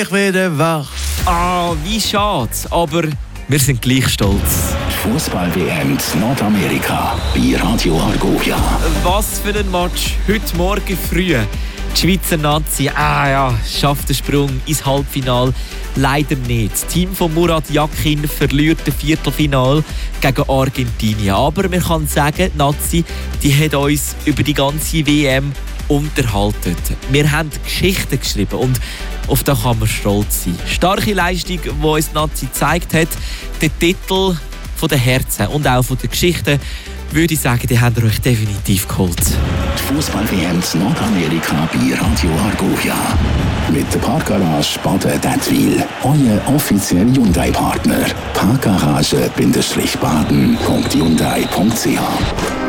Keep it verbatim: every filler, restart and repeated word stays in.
Ich werde wach. Ah, wie schade, aber wir sind gleich stolz. Fußball-W M in Nordamerika bei Radio Argovia. Was für ein Match heute Morgen früh. Die Schweizer Nazi ah ja, schafft den Sprung ins Halbfinale. Leider nicht. Das Team von Murat Yakin verliert das Viertelfinale gegen Argentinien. Aber man kann sagen, die Nazi die hat uns über die ganze W M unterhalten. Wir haben Geschichten geschrieben und auf das kann man stolz sein. Starke Leistung, die uns die Nazi gezeigt hat. Der Titel von den Herzen und auch von den Geschichten, würde ich sagen, die haben wir euch definitiv geholt. Die Fußball-W M in Nordamerika bei Radio Argovia. Mit der Parkgarage Baden-Dettwil. Euer offizieller Hyundai-Partner. parkgarage Bindestrich baden Punkt hyundai Punkt c h